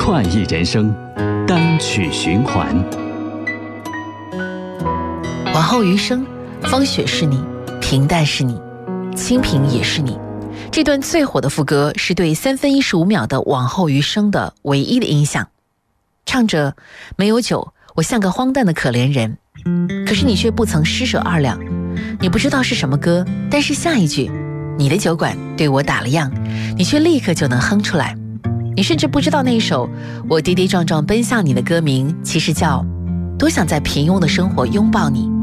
创意人生单曲循环。 往后余生，风雪是你，平淡是你，清贫也是你。这段最火的副歌是对3分15秒的往后余生的唯一的印象。唱着没有酒，我像个荒诞的可怜人，可是你却不曾施舍2两。你不知道是什么歌，但是下一句你的酒馆对我打了烊，你却立刻就能哼出来。你甚至不知道那一首我跌跌撞撞奔向你的歌名其实叫多想在平庸的生活拥抱你。